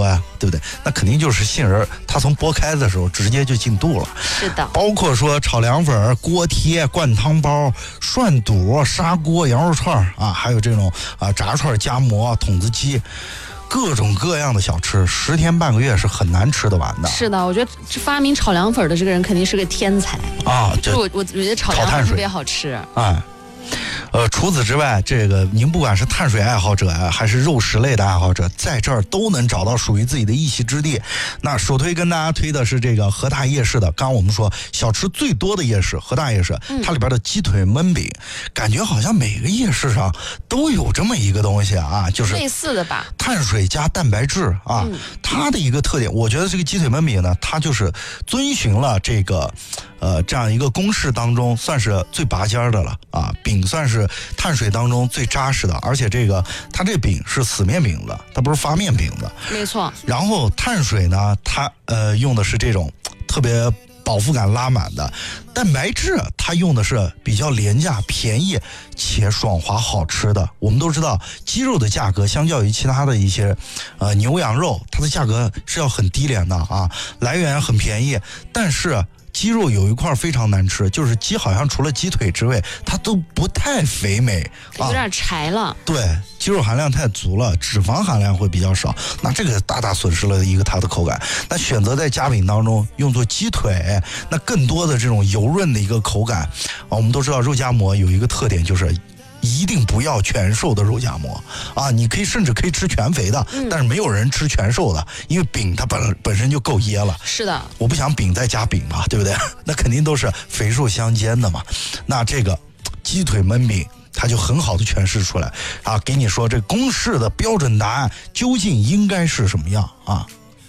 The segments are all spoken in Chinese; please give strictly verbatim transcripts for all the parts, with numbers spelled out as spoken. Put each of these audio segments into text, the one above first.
说呀，对不对？那肯定就是杏仁，它从剥开的时候直接就进肚了。 是的， 包括说炒凉粉、锅贴、灌汤包、涮肚、砂锅、羊肉串啊，还有这种啊炸串、夹馍、筒子鸡。各种各样的小吃，十天半个月是很难吃得完的。 是的，我觉得发明炒凉粉的这个人肯定是个天才啊！ 就我我觉得炒凉粉特别好吃。 哎，呃，除此之外，这个您不管是碳水爱好者啊，还是肉食类的爱好者，在这儿都能找到属于自己的一席之地。那首推跟大家推的是这个和大夜市的，刚刚我们说小吃最多的夜市和大夜市，它里边的鸡腿焖饼，感觉好像每个夜市上都有这么一个东西啊，就是类似的吧， 碳水加蛋白质啊，嗯、它的一个特点，我觉得这个鸡腿焖饼呢，它就是遵循了这个。呃，这样一个公式当中算是最拔尖的了啊，饼算是碳水当中最扎实的，而且这个它这饼是死面饼的，它不是发面饼的， 没错。 然后碳水呢，它呃用的是这种特别饱腹感拉满的，蛋白质它用的是比较廉价、便宜且爽滑好吃的。我们都知道，鸡肉的价格相较于其他的一些呃牛羊肉，它的价格是要很低廉的啊，来源很便宜，但是。鸡肉有一块非常难吃，就是鸡好像除了鸡腿之外，它都不太肥美， 有点柴了、啊。 对，肌肉含量太足了，脂肪含量会比较少，那这个大大损失了一个它的口感。那选择在夹饼当中用作鸡腿，那更多的这种油润的一个口感。啊，我们都知道肉夹馍有一个特点就是。一定不要全瘦的肉夹馍啊！你可以甚至可以吃全肥的，嗯、但是没有人吃全瘦的，因为饼它本本身就够噎了。 是的， 我不想饼再加饼嘛，对不对？那肯定都是肥瘦相间的嘛。那这个鸡腿焖饼，它就很好的诠释出来啊，给你说这公式的标准答案究竟应该是什么样啊？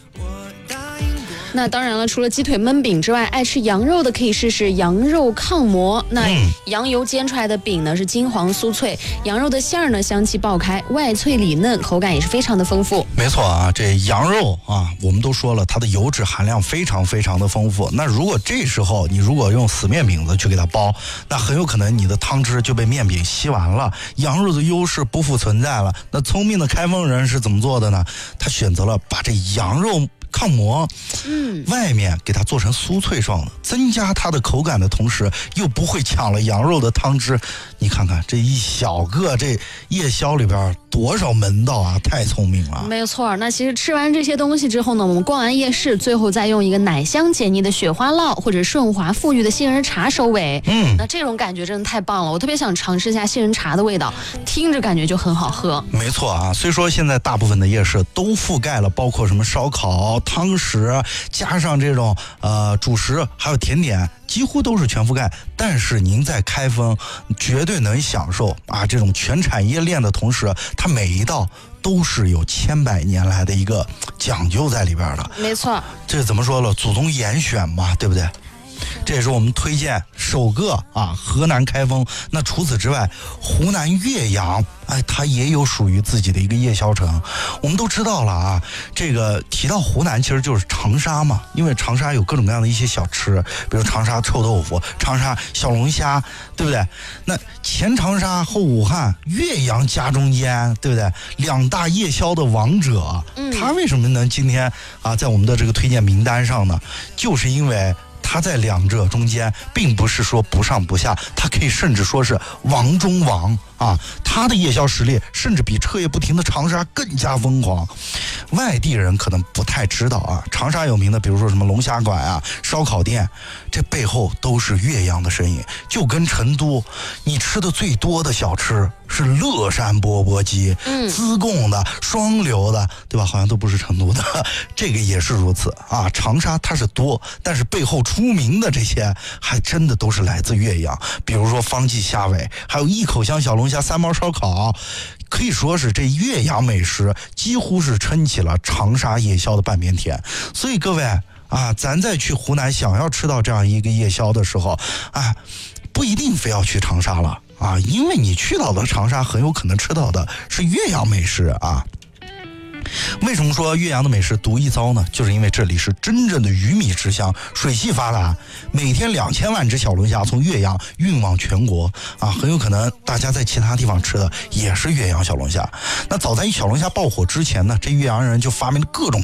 那当然了，除了鸡腿焖饼之外，爱吃羊肉的可以试试羊肉炕馍。那羊油煎出来的饼呢是金黄酥脆，羊肉的馅儿呢香气爆开，外脆里嫩，口感也是非常的丰富。 没错啊，这羊肉啊，我们都说了，它的油脂含量非常非常的丰富。那如果这时候你如果用死面饼子去给它包，那很有可能你的汤汁就被面饼吸完了，羊肉的优势不复存在了。那聪明的开封人是怎么做的呢？他选择了把这羊肉炕馍，嗯，外面给它做成酥脆状的，增加它的口感的同时，又不会抢了羊肉的汤汁。你看看这一小个这夜宵里边多少门道啊，太聪明了。 没错，那其实吃完这些东西之后呢，我们逛完夜市，最后再用一个奶香解腻的雪花酪或者顺滑馥郁的杏仁茶收尾。嗯，那这种感觉真的太棒了，我特别想尝试一下杏仁茶的味道，听着感觉就很好喝。 没错啊，虽说现在大部分的夜市都覆盖了，包括什么烧烤、汤食，加上这种呃主食，还有甜点。几乎都是全覆盖，但是您在开封绝对能享受啊这种全产业链的同时，它每一道都是有千百年来的一个讲究在里边的。 没错， 这怎么说了？祖宗严选嘛，对不对？这也是我们推荐首个啊河南开封。那除此之外，湖南岳阳，哎，它也有属于自己的一个夜宵城。我们都知道了啊，这个提到湖南其实就是长沙嘛，因为长沙有各种各样的一些小吃，比如长沙臭豆腐、长沙小龙虾，对不对？那前长沙后武汉，岳阳夹中间，对不对？两大夜宵的王者，嗯，他为什么能今天啊在我们的这个推荐名单上呢？就是因为他在两者中间，并不是说不上不下，他可以甚至说是王中王啊！他的夜宵实力甚至比彻夜不停的长沙更加疯狂。外地人可能不太知道啊，长沙有名的，比如说什么龙虾馆啊、烧烤店，这背后都是岳阳的身影。就跟成都，你吃的最多的小吃是乐山钵钵鸡，嗯，自贡的、双流的，对吧？好像都不是成都的，这个也是如此啊。长沙它是多，但是背后出名的这些还真的都是来自岳阳，比如说方记虾尾，还有一口香小龙虾、三毛烧烤，可以说是这岳阳美食几乎是撑起了长沙夜宵的半边天。所以各位啊，咱再去湖南想要吃到这样一个夜宵的时候啊，不一定非要去长沙了啊，因为你去到了长沙，很有可能吃到的是岳阳美食啊。为什么说岳阳的美食独一遭呢？就是因为这里是真正的鱼米之乡，水系发达，每天两千万只小龙虾从岳阳运往全国啊，很有可能大家在其他地方吃的也是岳阳小龙虾。那早在小龙虾爆火之前呢，这岳阳人就发明了各种